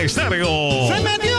Estéreo. ¡Se metió!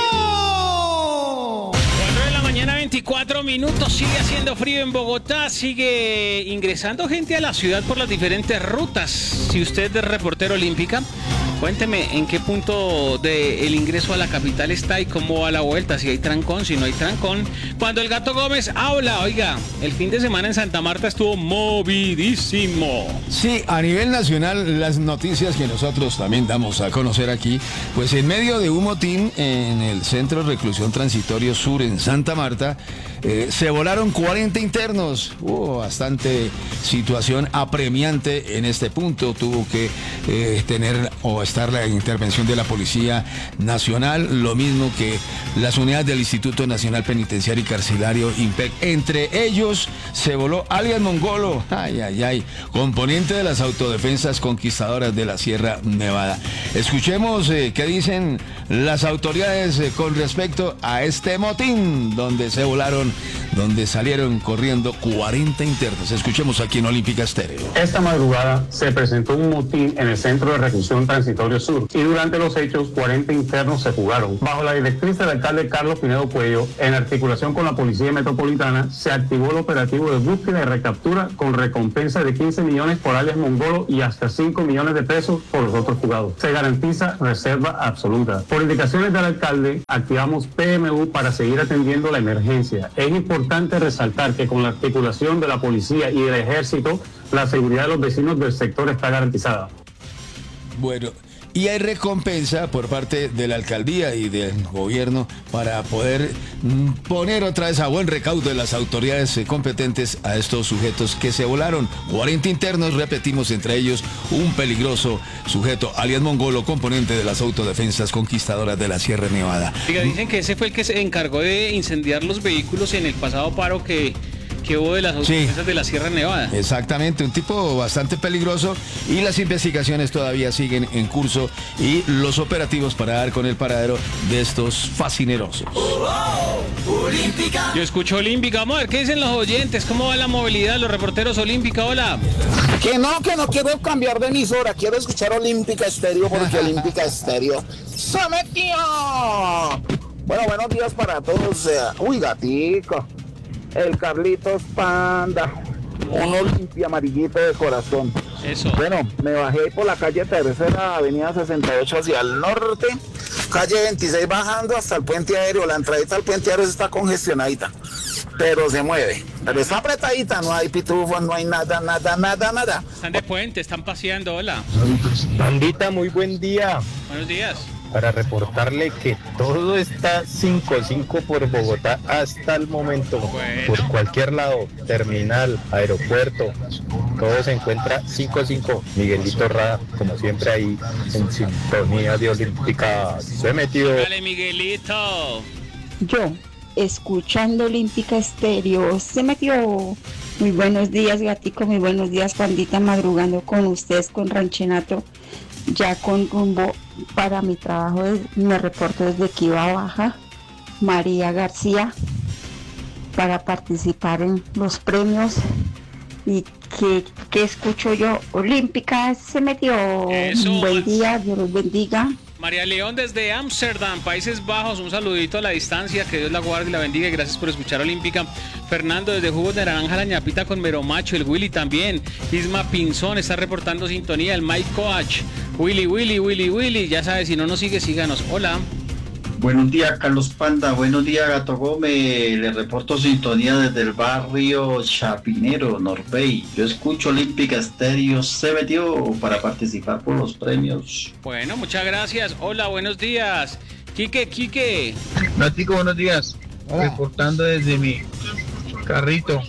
4 minutos, sigue haciendo frío en Bogotá, sigue ingresando gente a la ciudad por las diferentes rutas. Si usted es reportero olímpica, cuénteme en qué punto del ingreso a la capital está y cómo va la vuelta, si hay trancón, si no hay trancón. Cuando el Gato Gómez habla, oiga, el fin de semana en Santa Marta estuvo movidísimo. Sí, a nivel nacional, las noticias que nosotros también damos a conocer aquí, pues en medio de un motín en el Centro de Reclusión Transitorio Sur en Santa Marta, se volaron 40 internos. Hubo bastante situación apremiante en este punto. Tuvo que tener o estar la intervención de la Policía Nacional, lo mismo que las unidades del Instituto Nacional Penitenciario y Carcelario, INPEC. Entre ellos se voló alias Mongolo, componente de las autodefensas conquistadoras de la Sierra Nevada. Escuchemos qué dicen las autoridades con respecto a este motín donde se volaron, donde salieron corriendo 40 internos. Escuchemos aquí en Olímpica Estéreo. Esta madrugada se presentó un motín en el Centro de Reclusión Transitorio Sur y durante los hechos 40 internos se fugaron. Bajo la directriz del alcalde Carlos Pinedo Cuello, en articulación con la Policía Metropolitana, se activó el operativo de búsqueda y recaptura con recompensa de 15 millones por alias Mongolo y hasta 5 millones de pesos por los otros fugados. Se garantiza reserva absoluta. Por indicaciones del alcalde, activamos PMU para seguir atendiendo la emergencia. Es importante resaltar que con la articulación de la policía y del ejército, la seguridad de los vecinos del sector está garantizada. Bueno, y hay recompensa por parte de la alcaldía y del gobierno para poder poner otra vez a buen recaudo de las autoridades competentes a estos sujetos que se volaron. 40 internos, repetimos, entre ellos un peligroso sujeto, alias Mongolo, componente de las autodefensas conquistadoras de la Sierra Nevada. Diga, dicen que ese fue el que se encargó de incendiar los vehículos en el pasado paro que hubo de las autodefensas de la Sierra Nevada. Exactamente, un tipo bastante peligroso y las investigaciones todavía siguen en curso y los operativos para dar con el paradero de estos fascinerosos. Yo escucho Olímpica. Vamos a ver qué dicen los oyentes, cómo va la movilidad, los reporteros Olímpica. Hola. Que no quiero cambiar de emisora, quiero escuchar Olímpica Estéreo porque Olímpica Estéreo se metió. Bueno, buenos días para todos. Uy, gatico. El Carlitos Panda, un Olimpia amarillito de corazón. Eso. Bueno, me bajé ahí por la calle Tercera, avenida 68 hacia el norte, calle 26 bajando hasta el puente aéreo. La entradita al puente aéreo está congestionadita, pero se mueve. Pero está apretadita, no hay pitufos, no hay nada. Están de puente, están paseando, hola. Bandita, muy buen día. Buenos días. Para reportarle que todo está 5-5 por Bogotá hasta el momento. Bueno. Por cualquier lado, terminal, aeropuerto, todo se encuentra 5-5. Miguelito Rada, como siempre, ahí en sintonía de Olímpica. Se metió. Dale, Miguelito. Yo, escuchando Olímpica Estéreo, se metió. Muy buenos días, gatico, muy buenos días, pandita, madrugando con ustedes, con Ranchenato, ya con rumbo para mi trabajo. Me reporto desde Quiva Baja, María García, para participar en los premios. Y que escucho yo, Olímpica se metió. Eso. Buen día, Dios los bendiga. María León desde Ámsterdam, Países Bajos, un saludito a la distancia, que Dios la guarde y la bendiga y gracias por escuchar Olímpica. Fernando desde Jugos de Naranja, la ñapita con Meromacho, el Willy también. Isma Pinzón está reportando sintonía, el Mike Coach, Willy, ya sabes, si no nos sigue, síganos. Hola. Buenos días, Carlos Panda. Buenos días, Gato Gómez. Le reporto sintonía desde el barrio Chapinero, Norbey. Yo escucho Olímpica Estéreo. Se metió para participar por los premios. Bueno, muchas gracias. Hola, buenos días. Quique. Nático, buenos días. Hola. Reportando desde mi carrito.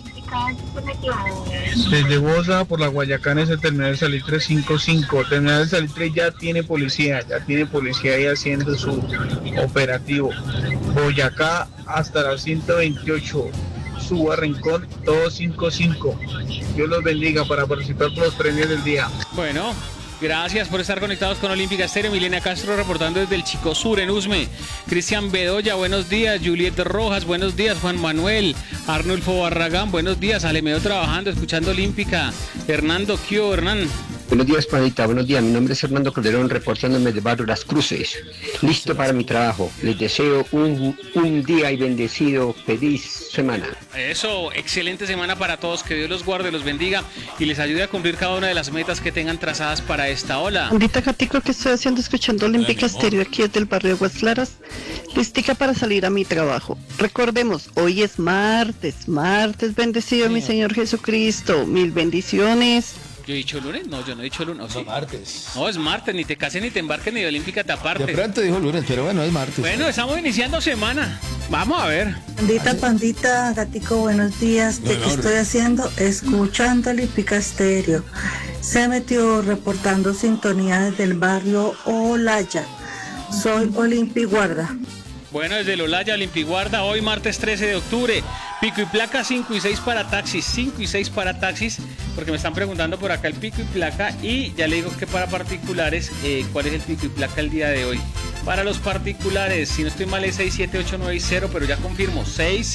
Desde Bosa por la Guayacanes el terminal Salitre 55. Terminal Salitre ya tiene policía ahí haciendo su operativo. Boyacá hasta la 128. Suba Rincón, todo 55. Dios los bendiga para participar por los premios del día. Bueno, gracias por estar conectados con Olímpica Estéreo. Milena Castro reportando desde el Chico Sur en Usme. Cristian Bedoya, buenos días. Juliet Rojas, buenos días. Juan Manuel. Arnulfo Barragán, buenos días. Alemeo trabajando, escuchando Olímpica. Hernando Kio, Hernán. Buenos días, Panita. Buenos días. Mi nombre es Hernando Calderón, reportándome de barrio Las Cruces. Listo para mi trabajo. Les deseo un día y bendecido, feliz semana. Eso, excelente semana para todos. Que Dios los guarde, los bendiga y les ayude a cumplir cada una de las metas que tengan trazadas para esta ola. Bandita Gatico, ¿qué estoy haciendo? Escuchando Olímpica Estéreo aquí desde el barrio Aguas Claras. Listica para salir a mi trabajo. Recordemos, hoy es martes, bendecido mi Señor Jesucristo. Mil bendiciones. ¿Yo he dicho lunes? No, yo no he dicho lunes. No, martes. No, es martes, ni te cases, ni te embarques, ni de Olímpica te apartes. De pronto dijo lunes, pero bueno, es martes. Bueno, estamos iniciando semana. Vamos a ver. Pandita, Gatico, buenos días. ¿Qué estoy haciendo? Escuchando Olímpica Estéreo. Se metió reportando sintonía desde el barrio Olaya. Soy Olimpi Guarda. Bueno, desde el Olaya, Olimpiguarda, hoy martes 13 de octubre. Pico y placa 5 y 6 para taxis, 5 y 6 para taxis, porque me están preguntando por acá el pico y placa y ya le digo que para particulares, ¿cuál es el pico y placa el día de hoy? Para los particulares, si no estoy mal es 67890, pero ya confirmo,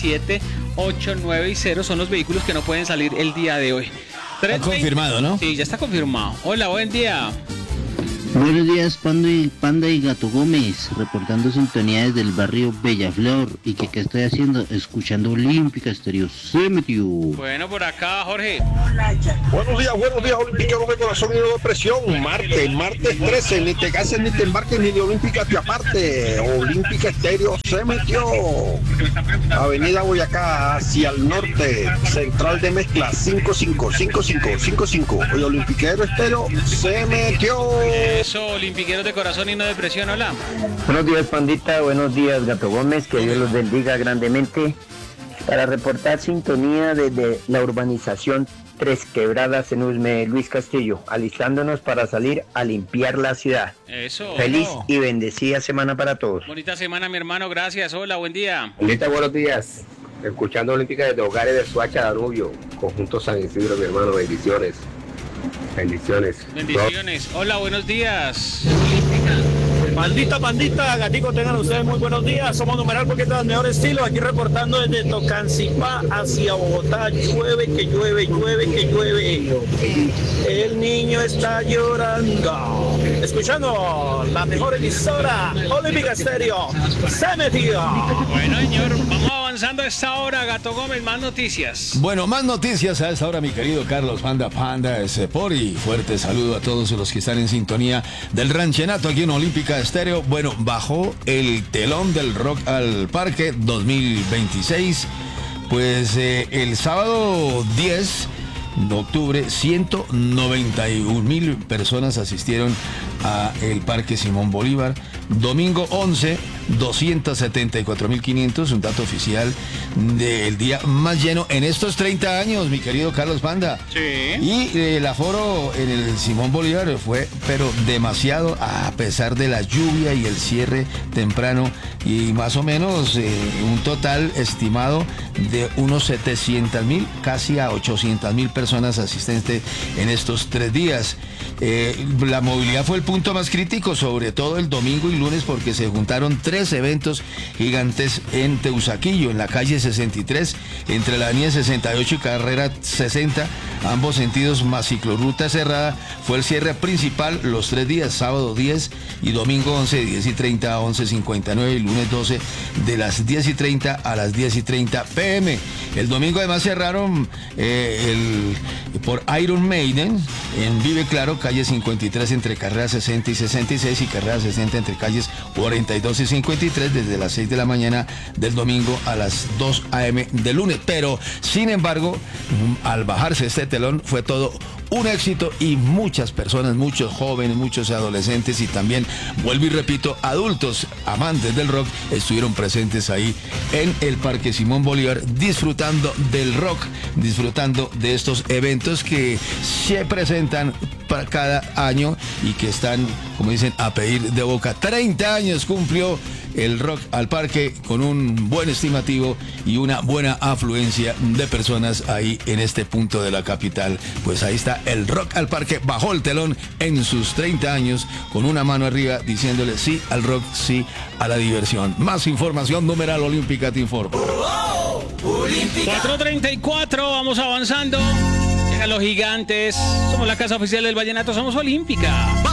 67890 son los vehículos que no pueden salir el día de hoy. Está confirmado, ¿no? Sí, ya está confirmado. Hola, buen día. Buenos días, Panda y Gato Gómez, reportando sintonía desde el barrio Bellaflor. ¿Y que qué estoy haciendo? Escuchando Olímpica Estéreo. Se metió. Bueno, por acá, Jorge. Buenos días, Olímpica, no de corazón y no de presión. Martes 13, ni te cases, ni te embarques, ni de Olímpica te aparte. Olímpica Estéreo se metió. Avenida Boyacá, hacia el norte, central de mezcla, 55. Hoy Olímpica Estéreo se metió. Eso, olimpiqueros de corazón y no de presión, hola. Buenos días, Pandita, buenos días, Gato Gómez, que Dios los bendiga grandemente. Para reportar sintonía desde la urbanización Tres Quebradas en Usme, Luis Castillo, alistándonos para salir a limpiar la ciudad. Eso. Feliz y bendecida semana para todos. Bonita semana, mi hermano, gracias, hola, buen día. Pandita, buenos días. Escuchando Olímpica desde Hogares de Suacha, Danubio, Conjunto San Isidro, mi hermano, bendiciones. Bendiciones. Hola, buenos días. Pandita, Gatico, tengan ustedes muy buenos días. Somos numeral porque está el mejor estilo. Aquí reportando desde Tocancipá hacia Bogotá. Llueve. El niño está llorando. Escuchando la mejor emisora, Olímpica Estéreo. Se metió. Bueno, señor, vamos avanzando a esta hora. Gato Gómez, más noticias. Bueno, más noticias a esta hora, mi querido Carlos Panda Sepor, y fuerte saludo a todos los que están en sintonía del Ranchenato aquí en Olímpica Estéreo. Bueno, bajó el telón del Rock al Parque 2026. Pues el sábado 10 de octubre, 191,000 personas asistieron a el Parque Simón Bolívar. Domingo 11, 274,500, un dato oficial del día más lleno en estos 30 años, mi querido Carlos Panda. Sí. Y el aforo en el Simón Bolívar fue, pero demasiado, a pesar de la lluvia y el cierre temprano, y más o menos un total estimado de unos 700,000, casi a 800,000 personas asistentes en estos 3 días. La movilidad fue el punto más crítico, sobre todo el domingo y lunes, porque se juntaron 3 eventos gigantes en Teusaquillo, en la calle 63, entre la avenida 68 y carrera 60, ambos sentidos más ciclorruta cerrada. Fue el cierre principal los 3 días, sábado 10 y domingo 11, de 10:30 a 11:59, y lunes 12, de las 10:30 a las 10:30 p.m. El domingo además cerraron por Iron Maiden en Vive Claro, calle 53 entre carreras 60 y 66, y carrera 60 entre calles 42 y 53, desde las 6 de la mañana del domingo a las 2 a.m. del lunes. Pero, sin embargo, al bajarse este telón fue todo un éxito, y muchas personas, muchos jóvenes, muchos adolescentes y también, vuelvo y repito, adultos amantes del rock estuvieron presentes ahí en el Parque Simón Bolívar, disfrutando del rock, disfrutando de estos eventos que se presentan para cada año y que están, como dicen, a pedir de boca. 30 años cumplió el Rock al Parque, con un buen estimativo y una buena afluencia de personas ahí en este punto de la capital. Pues ahí está el Rock al Parque, bajó el telón en sus 30 años con una mano arriba, diciéndole sí al rock, sí a la diversión. Más información, numeral Olímpica te informa. 4:34, vamos avanzando. Los gigantes. Somos la casa oficial del vallenato, somos Olímpica.